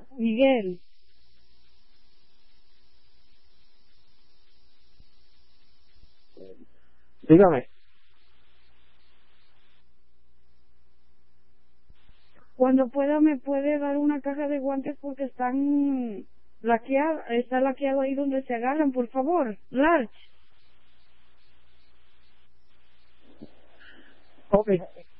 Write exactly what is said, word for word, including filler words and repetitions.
Miguel. Dígame. Cuando pueda me puede dar una caja de guantes porque están laqueados, está laqueado ahí donde se agarran, por favor. Large. Ok.